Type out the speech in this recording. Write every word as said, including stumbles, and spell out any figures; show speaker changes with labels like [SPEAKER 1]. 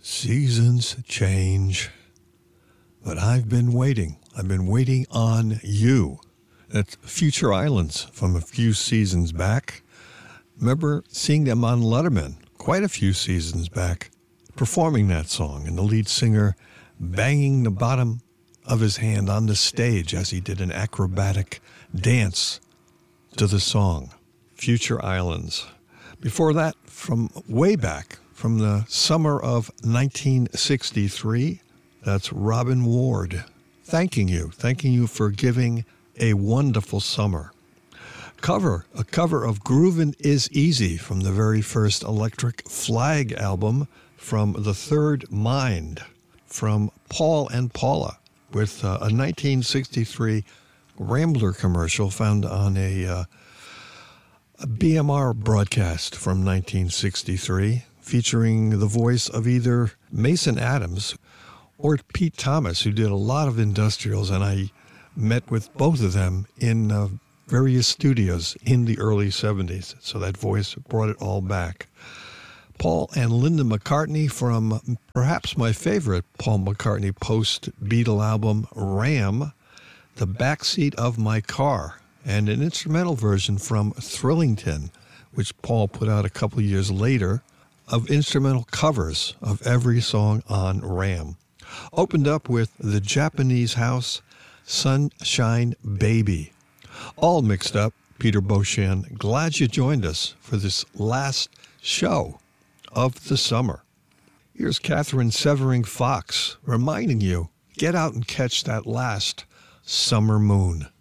[SPEAKER 1] Seasons change, but I've been waiting. I've been waiting on you. That's Future Islands from a few seasons back. Remember seeing them on Letterman quite a few seasons back, performing that song, and the lead singer banging the bottom of his hand on the stage as he did an acrobatic dance to the song, Future Islands. Before that, from way back, from the summer of nineteen sixty-three, that's Robin Ward. Thanking you, thanking you for giving a wonderful summer. Cover, a cover of Groovin' Is Easy from the very first Electric Flag album from The Third Mind, from Paul and Paula, with uh, a nineteen sixty-three Rambler commercial found on a, uh, a B M R broadcast from nineteen sixty-three, featuring the voice of either Mason Adams or Pete Thomas, who did a lot of industrials, and I met with both of them in uh, various studios in the early seventies, so that voice brought it all back. Paul and Linda McCartney from perhaps my favorite Paul McCartney post-Beatle album, Ram, The Backseat of My Car, and an instrumental version from Thrillington, which Paul put out a couple years later, of instrumental covers of every song on Ram. Opened up with The Japanese House, Sunshine Baby. All mixed up, Peter Beauchamp. Glad you joined us for this last show of the summer. Here's Catherine Severing Fox reminding you, get out and catch that last summer moon.